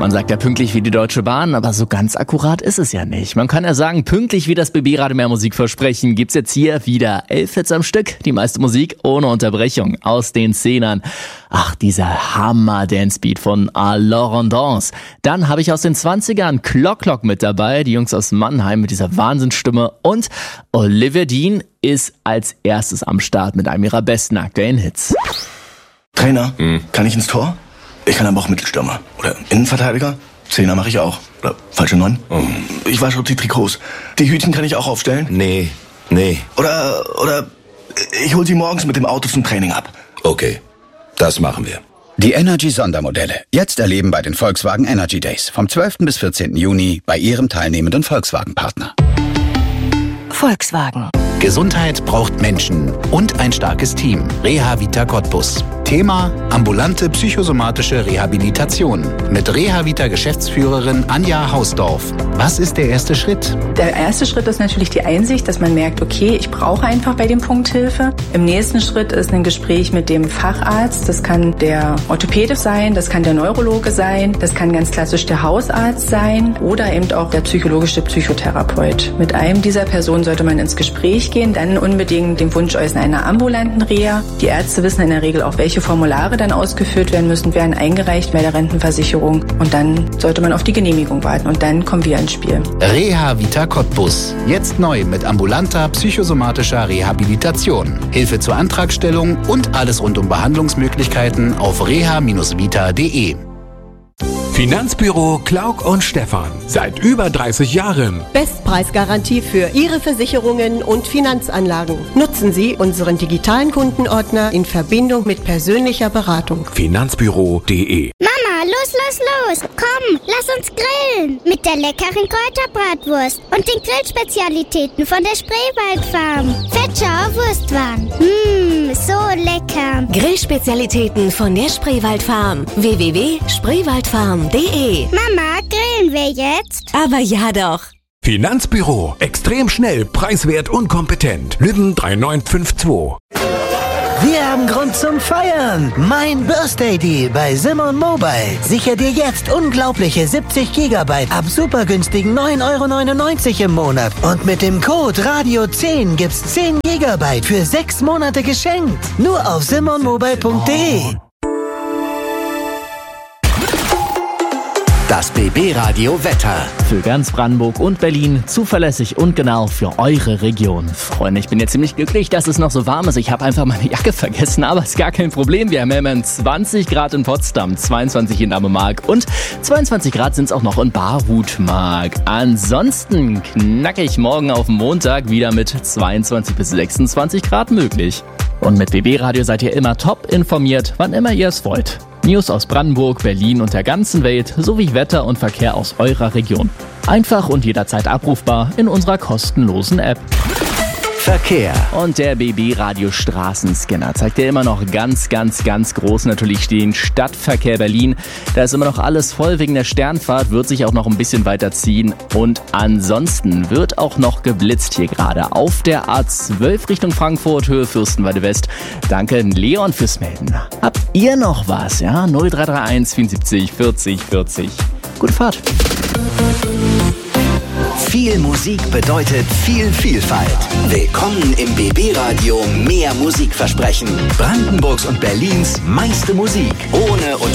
Man sagt ja pünktlich wie die Deutsche Bahn, aber so ganz akkurat ist es ja nicht. Man kann ja sagen, pünktlich wie das BB Radio mehr Musik versprechen, gibt's jetzt hier wieder 11 Hits am Stück. Die meiste Musik ohne Unterbrechung aus den Zehnern. Ach, dieser Hammer-Dance-Beat von A Laurent Dance. Dann habe ich aus den 20ern Clock mit dabei, die Jungs aus Mannheim mit dieser Wahnsinnsstimme. Und Olivia Dean ist als erstes am Start mit einem ihrer besten aktuellen Hits. Trainer, kann ich ins Tor? Ich kann aber auch Mittelstürmer. Oder Innenverteidiger. Zehner mache ich auch. Oder falsche 9. Ich wasche auch die Trikots. Die Hütchen kann ich auch aufstellen? Nee. Oder ich hol sie morgens mit dem Auto zum Training ab. Okay, das machen wir. Die Energy-Sondermodelle. Jetzt erleben bei den Volkswagen Energy Days. Vom 12. bis 14. Juni bei Ihrem teilnehmenden Volkswagen-Partner. Volkswagen. Gesundheit braucht Menschen und ein starkes Team. Rehavita Cottbus. Thema: ambulante psychosomatische Rehabilitation. Mit Rehavita-Geschäftsführerin Anja Hausdorf. Was ist der erste Schritt? Der erste Schritt ist natürlich die Einsicht, dass man merkt, okay, ich brauche einfach bei dem Punkt Hilfe. Im nächsten Schritt ist ein Gespräch mit dem Facharzt. Das kann der Orthopäde sein, das kann der Neurologe sein, das kann ganz klassisch der Hausarzt sein oder eben auch der psychologische Psychotherapeut. Mit einem dieser Personen sollte man ins Gespräch gehen, dann unbedingt den Wunsch äußern einer ambulanten Reha. Die Ärzte wissen in der Regel auch, welche Formulare dann ausgefüllt werden müssen, werden eingereicht bei der Rentenversicherung und dann sollte man auf die Genehmigung warten und dann kommen wir ins Spiel. Rehavita Cottbus. Jetzt neu mit ambulanter psychosomatischer Rehabilitation. Hilfe zur Antragstellung und alles rund um Behandlungsmöglichkeiten auf reha-vita.de. Finanzbüro Klauk und Stephan. Seit über 30 Jahren. Bestpreisgarantie für Ihre Versicherungen und Finanzanlagen. Nutzen Sie unseren digitalen Kundenordner in Verbindung mit persönlicher Beratung. Finanzbüro.de. Mama, los! Komm, lass uns grillen. Mit der leckeren Kräuterbratwurst und den Grillspezialitäten von der Spreewaldfarm. Fetschauer Wurstwaren. So lecker. Grillspezialitäten von der Spreewaldfarm. www.spreewaldfarm.de. Mama, grillen wir jetzt? Aber ja doch. Finanzbüro. Extrem schnell, preiswert und kompetent. Lübben 3952. Wir haben Grund zum Feiern. Mein Birthday Deal bei Simon Mobile. Sicher dir jetzt unglaubliche 70 GB ab super günstigen 9,99 € im Monat. Und mit dem Code Radio10 gibt's 10 GB für 6 Monate geschenkt. Nur auf simonmobile.de. Das BB Radio Wetter. Für ganz Brandenburg und Berlin zuverlässig und genau für eure Region. Freunde, ich bin jetzt ziemlich glücklich, dass es noch so warm ist. Ich habe einfach meine Jacke vergessen, aber ist gar kein Problem. Wir haben ja immerhin 20 Grad in Potsdam, 22 in Ammermark und 22 Grad sind es auch noch in Barhutmark. Ansonsten knackig morgen auf Montag wieder mit 22 bis 26 Grad möglich. Und mit BB Radio seid ihr immer top informiert, wann immer ihr es wollt. News aus Brandenburg, Berlin und der ganzen Welt sowie Wetter und Verkehr aus eurer Region. Einfach und jederzeit abrufbar in unserer kostenlosen App. Verkehr. Und der BB Radio Straßenscanner zeigt ja immer noch ganz groß natürlich den Stadtverkehr Berlin. Da ist immer noch alles voll wegen der Sternfahrt, wird sich auch noch ein bisschen weiter ziehen. Und ansonsten wird auch noch geblitzt hier gerade auf der A12 Richtung Frankfurt, Höhe Fürstenwalde West. Danke Leon fürs Melden. Habt ihr noch was? Ja, 0331 74 40 40. Gute Fahrt. Viel Musik bedeutet viel Vielfalt. Willkommen im BB Radio Mehr Musikversprechen. Brandenburgs und Berlins meiste Musik. Ohne